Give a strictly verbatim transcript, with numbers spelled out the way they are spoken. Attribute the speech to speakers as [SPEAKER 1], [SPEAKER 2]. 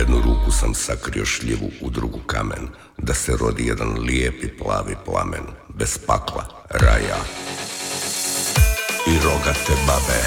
[SPEAKER 1] jednu ruku sam sakrio šljivu, u drugu kamen, da se rodi jedan lijepi plavi plamen, bez pakla, raja i rogate babe.